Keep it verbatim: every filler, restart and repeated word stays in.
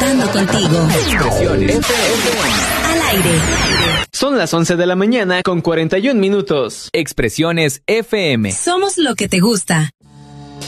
Conectando contigo. Expresiones F M. Al aire. Son las once de la mañana con cuarenta y un minutos. Expresiones F M. Somos lo que te gusta.